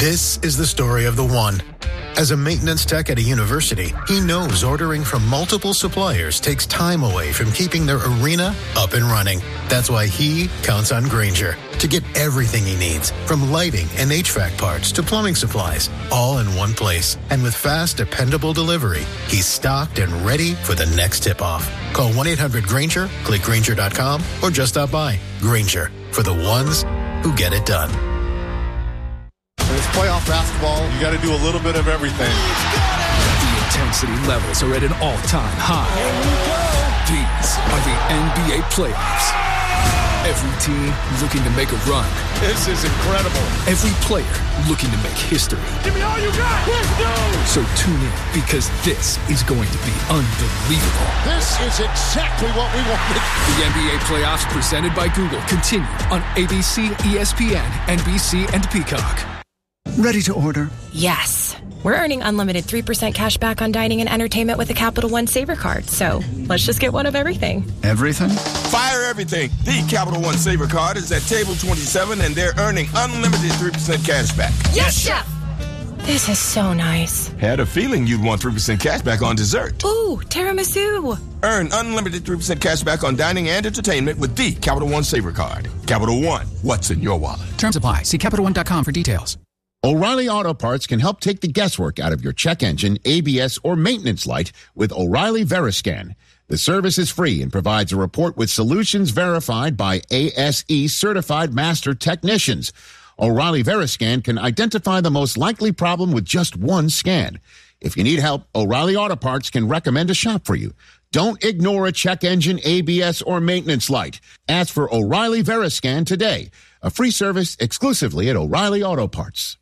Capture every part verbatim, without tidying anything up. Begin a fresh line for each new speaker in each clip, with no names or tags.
This is the story of the one. As a maintenance tech at a university, he knows ordering from multiple suppliers takes time away from keeping their arena up and running. That's why he counts on Grainger to get everything he needs, from lighting and H V A C parts to plumbing supplies, all in one place. And with fast, dependable delivery, he's stocked and ready for the next tip-off. Call one eight hundred Grainger, click Grainger dot com, or just stop by. Grainger, for the ones who get it done.
It's playoff basketball. You got to do a little bit of everything.
The intensity levels are at an all-time high. These are the N B A playoffs. Every team looking to make a run.
This is incredible.
Every player looking to make history.
Give me all you got. Let's go.
So tune in, because this is going to be unbelievable.
This is exactly what we wanted.
The N B A playoffs presented by Google continue on A B C, E S P N, N B C, and Peacock.
Ready to order?
Yes. We're earning unlimited three percent cash back on dining and entertainment with a Capital One Saver card. So let's just get one of everything.
Everything?
Fire everything. The Capital One Saver card is at table twenty-seven, and they're earning unlimited three percent cash back.
Yes, Chef! This is so nice.
Had a feeling you'd want three percent cash back on dessert.
Ooh, tiramisu.
Earn unlimited three percent cash back on dining and entertainment with the Capital One Saver card. Capital One, what's in your wallet?
Terms apply. See Capital One dot com for details.
O'Reilly Auto Parts can help take the guesswork out of your check engine, A B S, or maintenance light with O'Reilly Veriscan. The service is free and provides a report with solutions verified by A S E certified master technicians. O'Reilly Veriscan can identify the most likely problem with just one scan. If you need help, O'Reilly Auto Parts can recommend a shop for you. Don't ignore a check engine, A B S, or maintenance light. Ask for O'Reilly Veriscan today. A free service exclusively at O'Reilly Auto Parts.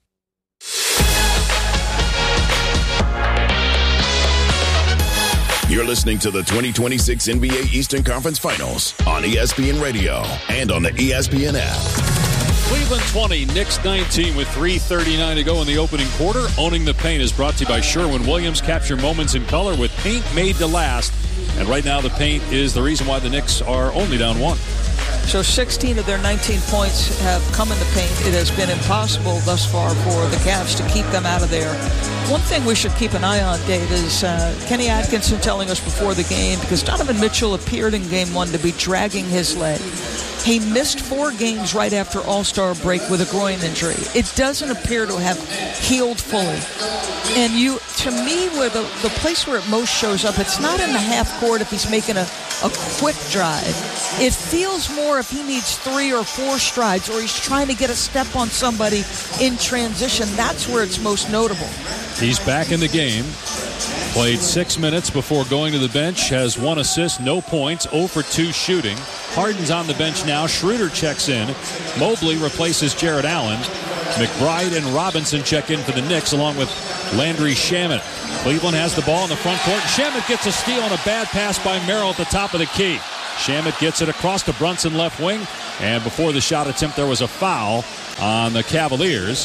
You're listening to the twenty twenty-six N B A Eastern Conference Finals on E S P N Radio and on the E S P N app.
Cleveland twenty, Knicks nineteen with three thirty-nine to go in the opening quarter. Owning the Paint is brought to you by Sherwin-Williams. Capture moments in color with paint made to last. And right now the paint is the reason why the Knicks are only down one.
So sixteen of their nineteen points have come in the paint. It has been impossible thus far for the Cavs to keep them out of there. One thing we should keep an eye on, Dave, is uh, Kenny Atkinson telling us before the game, because Donovan Mitchell appeared in game one to be dragging his leg. He missed four games right after All-Star break with a groin injury. It doesn't appear to have healed fully. And you, to me, where the, the place where it most shows up, it's not in the half court if he's making a, a quick drive. It feels more if he needs three or four strides, or he's trying to get a step on somebody in transition. That's where it's most notable.
He's back in the game. Played six minutes before going to the bench. Has one assist, no points, zero for two shooting. Harden's on the bench now. Schroeder checks in. Mobley replaces Jared Allen. McBride and Robinson check in for the Knicks, along with Landry Shamet. Cleveland has the ball in the front court. Shamet gets a steal on a bad pass by Merrill at the top of the key. Shamet gets it across to Brunson left wing. And before the shot attempt, there was a foul on the Cavaliers.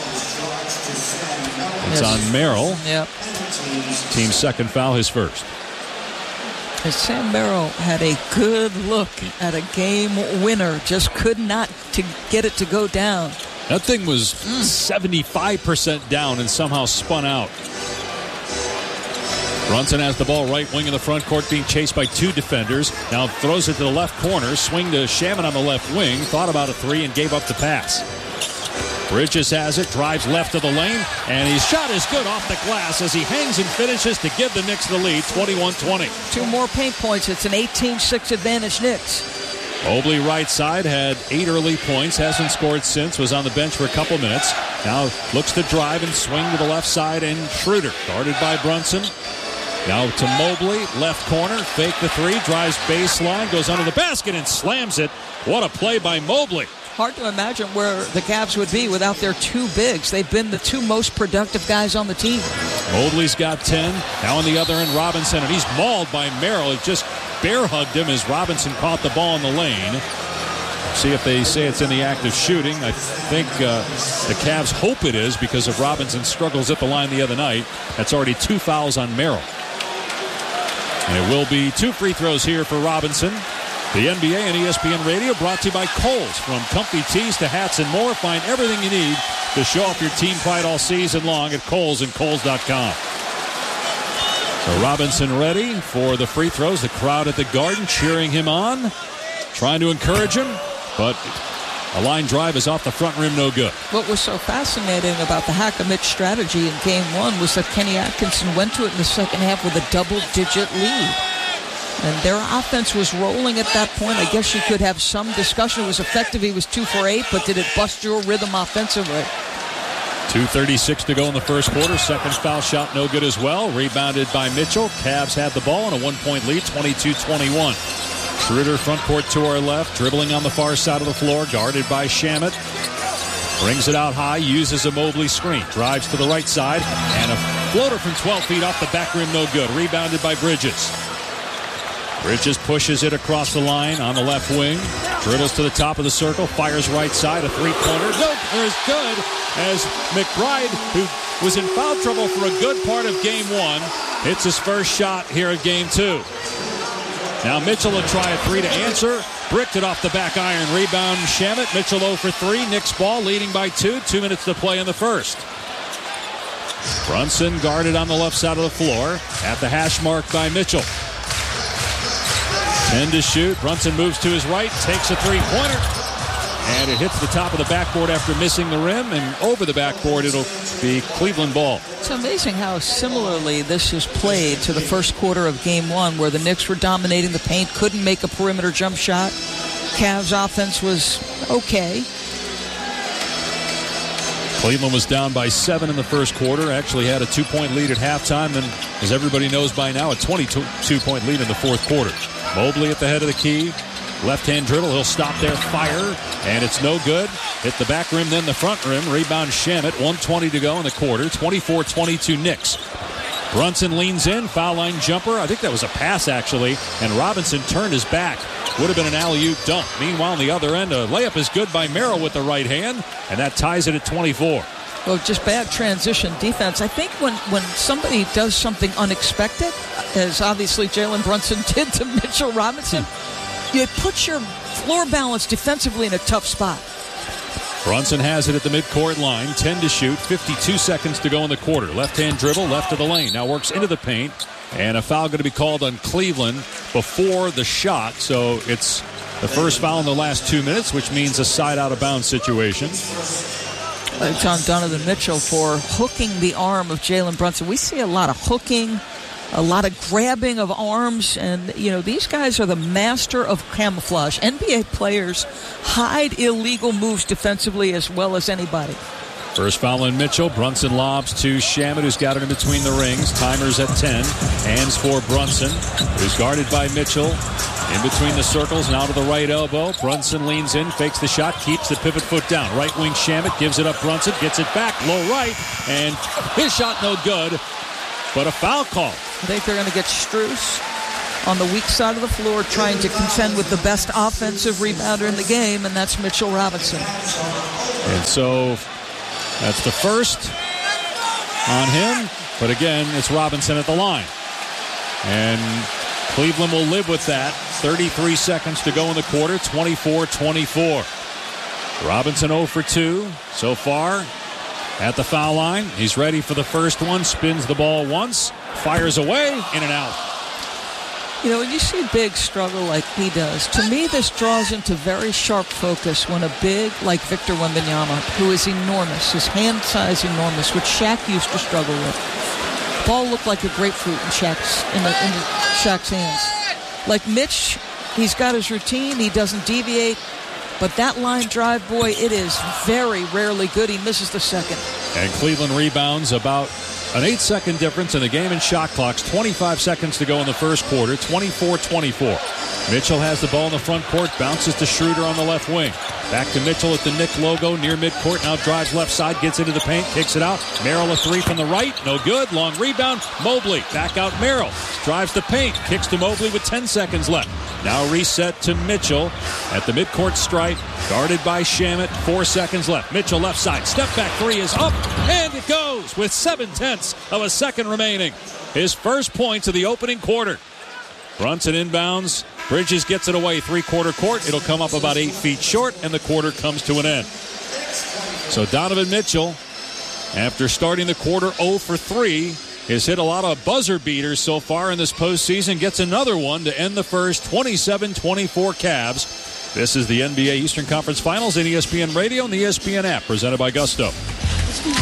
It's yes. on Merrill.
Yep.
Team's second foul, his first.
And Sam Merrill had a good look at a game winner. Just could not to get it to go down.
That thing was mm. seventy-five percent down and somehow spun out. Brunson has the ball right wing in the front court, being chased by two defenders. Now throws it to the left corner. Swing to Shamet on the left wing. Thought about a three and gave up the pass. Bridges has it, drives left of the lane, and his shot is good off the glass as he hangs and finishes to give the Knicks the lead, twenty-one twenty.
Two more paint points. It's an eighteen six advantage Knicks.
Mobley right side had eight early points, hasn't scored since, was on the bench for a couple minutes. Now looks to drive and swing to the left side, and Schroeder guarded by Brunson. Now to Mobley, left corner, fake the three, drives baseline, goes under the basket and slams it. What a play by Mobley.
Hard to imagine where the Cavs would be without their two bigs. They've been the two most productive guys on the team.
Mobley's got ten. Now on the other end, Robinson, and he's mauled by Merrill. He just bear hugged him as Robinson caught the ball in the lane. See if they say it's in the act of shooting. I think uh, the Cavs hope it is because of Robinson's struggles at the line the other night. That's already two fouls on Merrill. And it will be two free throws here for Robinson. The N B A and E S P N Radio brought to you by Kohl's. From comfy tees to hats and more, find everything you need to show off your team pride all season long at Kohl's and Kohl's dot com. So Robinson ready for the free throws. The crowd at the Garden cheering him on, trying to encourage him, but a line drive is off the front rim, no good.
What was so fascinating about the Hack-a-Mitch strategy in game one was that Kenny Atkinson went to it in the second half with a double-digit lead. And their offense was rolling at that point. I guess you could have some discussion. It was effective. He was two for eight, but did it bust your rhythm offensively?
two thirty-six to go in the first quarter. Second foul shot, no good as well. Rebounded by Mitchell. Cavs had the ball and a one-point lead, twenty-two twenty-one. Schroeder front court to our left, dribbling on the far side of the floor, guarded by Shamet. Brings it out high, uses a Mobley screen. Drives to the right side, and a floater from twelve feet off the back rim, no good. Rebounded by Bridges. Bridges pushes it across the line on the left wing. Dribbles to the top of the circle, fires right side, a three-pointer. No, there's good as McBride, who was in foul trouble for a good part of game one, hits his first shot here at game two. Now Mitchell will try a three to answer. Bricked it off the back iron. Rebound Shamet. Mitchell zero for three. Knicks ball leading by two. Two minutes to play in the first. Brunson guarded on the left side of the floor at the hash mark by Mitchell. ten to shoot. Brunson moves to his right. Takes a three-pointer. And it hits the top of the backboard after missing the rim. And over the backboard, it'll be Cleveland ball.
It's amazing how similarly this is played to the first quarter of game one, where the Knicks were dominating the paint, couldn't make a perimeter jump shot. Cavs offense was okay.
Cleveland was down by seven in the first quarter. Actually had a two-point lead at halftime. And as everybody knows by now, a twenty-two-point lead in the fourth quarter. Mobley at the head of the key. Left-hand dribble. He'll stop there, fire, and it's no good. Hit the back rim, then the front rim. Rebound Shamet. one twenty to go in the quarter. twenty-four twenty-two Knicks. Brunson leans in. Foul line jumper. I think that was a pass, actually. And Robinson turned his back. Would have been an alley-oop dunk. Meanwhile, on the other end, a layup is good by Merrill with the right hand, and that ties it at twenty-four.
Well, just bad transition defense. I think when, when somebody does something unexpected, as obviously Jalen Brunson did to Mitchell Robinson, you put your floor balance defensively in a tough spot.
Brunson has it at the midcourt line. ten to shoot. fifty-two seconds to go in the quarter. Left-hand dribble, left of the lane. Now works into the paint. And a foul going to be called on Cleveland before the shot. So it's the first foul in the last two minutes, which means a side out-of-bounds situation.
It's on Donovan Mitchell for hooking the arm of Jalen Brunson. We see a lot of hooking, a lot of grabbing of arms, and, you know, these guys are the master of camouflage. N B A players hide illegal moves defensively as well as anybody.
First foul on Mitchell. Brunson lobs to Shamet, who's got it in between the rings. Timer's at ten. Hands for Brunson, who's guarded by Mitchell. In between the circles, now to the right elbow. Brunson leans in, fakes the shot, keeps the pivot foot down. Right wing Shamet gives it up. Brunson gets it back, low right, and his shot no good, but a foul call.
I think they're going to get Strus on the weak side of the floor trying to contend with the best offensive rebounder in the game, and that's Mitchell Robinson.
And so that's the first on him, but again, it's Robinson at the line. And Cleveland will live with that. thirty-three seconds to go in the quarter, twenty-four twenty-four. Robinson zero for two so far at the foul line. He's ready for the first one, spins the ball once, fires away, in and out.
You know, when you see Big struggle like he does, to me this draws into very sharp focus when a big like Victor Wembanyama, who is enormous, his hand size enormous, which Shaq used to struggle with. Ball looked like a grapefruit in Shaq's, in, the, in the Shaq's hands. Like Mitch, he's got his routine, he doesn't deviate, but that line drive, boy, it is very rarely good. He misses the second.
And Cleveland rebounds about an eight-second difference in the game and shot clocks. twenty-five seconds to go in the first quarter, twenty-four twenty-four. Mitchell has the ball in the front court, bounces to Schroeder on the left wing. Back to Mitchell at the Knick logo near midcourt. Now drives left side, gets into the paint, kicks it out. Merrill a three from the right, no good. Long rebound. Mobley back out. Merrill drives the paint, kicks to Mobley with ten seconds left. Now reset to Mitchell at the midcourt stripe, guarded by Shamet. Four seconds left. Mitchell left side, step back three is up, and it goes with seven tenths of a second remaining. His first points of the opening quarter. Brunson inbounds. Bridges gets it away three-quarter court. It'll come up about eight feet short, and the quarter comes to an end. So Donovan Mitchell, after starting the quarter oh for three, has hit a lot of buzzer beaters so far in this postseason. Gets another one to end the first. twenty-seven twenty-four Cavs. This is the N B A Eastern Conference Finals in E S P N Radio and the E S P N app, presented by Gusto.